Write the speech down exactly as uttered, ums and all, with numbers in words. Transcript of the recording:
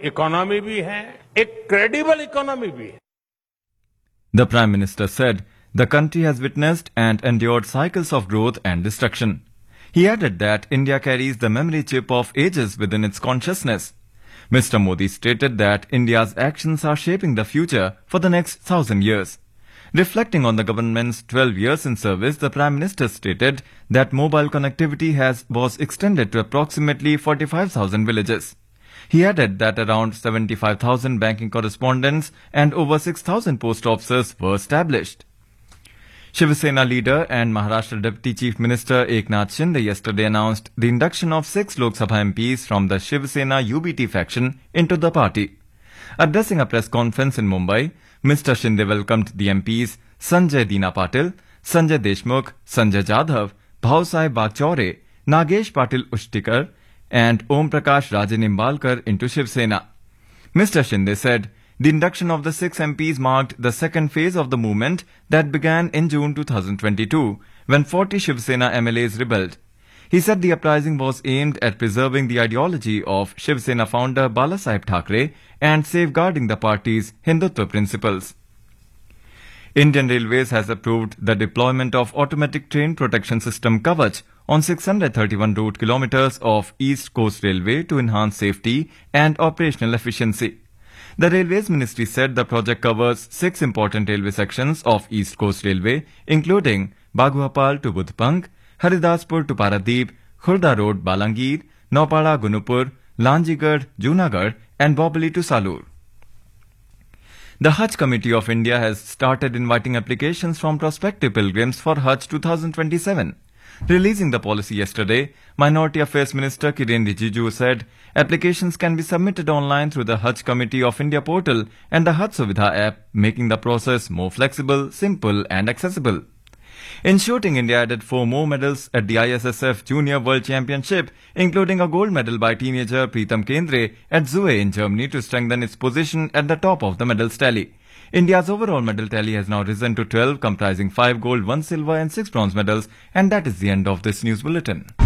Economy भी है, एक क्रेडिबल इकोनॉमी भी है. The Prime Minister said the country has witnessed and endured cycles of growth and destruction. He added that India carries the memory chip of ages within its consciousness. Mister Modi stated that India's actions are shaping the future for the next thousand years. Reflecting on the government's twelve years in service, the Prime Minister stated that mobile connectivity has was extended to approximately forty-five thousand villages. He added that around seventy-five thousand banking correspondents and over six thousand post offices were established. Shiv Sena leader and Maharashtra Deputy Chief Minister Eknath Shinde yesterday announced the induction of six Lok Sabha M Ps from the Shiv Sena U B T faction into the party. Addressing a press conference in Mumbai, Mister Shinde welcomed the M Ps Sanjay Dina Patil, Sanjay Deshmukh, Sanjay Jadhav, Bhausai Bagchaure, Nagesh Patil Ushtikar, and Om Prakash Rajanimbalkar into Shiv Sena. Mister Shinde said the induction of the six M Ps marked the second phase of the movement that began in June two thousand twenty-two when forty Shiv Sena M L As rebelled. He said the uprising was aimed at preserving the ideology of Shiv Sena founder Balasaheb Thackeray and safeguarding the party's Hindutva principles. Indian Railways has approved the deployment of automatic train protection system Kavach on six hundred thirty-one route kilometers of East Coast Railway to enhance safety and operational efficiency. The Railways Ministry said the project covers six important railway sections of East Coast Railway, including Baghuapal to Budhpang, Haridaspur to Paradeep, Khurda Road Balangir, Naupada Gunupur, Lanjigarh, Junagarh and Bobali to Salur. The Hajj Committee of India has started inviting applications from prospective pilgrims for Hajj twenty twenty-seven. Releasing the policy yesterday, Minority Affairs Minister Kiren Rijiju said applications can be submitted online through the Hajj Committee of India portal and the Hajj Suvidha app, making the process more flexible, simple and accessible. In shooting, India added four more medals at the I S S F Junior World Championship, including a gold medal by teenager Pritam Kendre at Zue in Germany to strengthen its position at the top of the medals tally. India's overall medal tally has now risen to twelve, comprising five gold, one silver and six bronze medals, and that is the end of this news bulletin.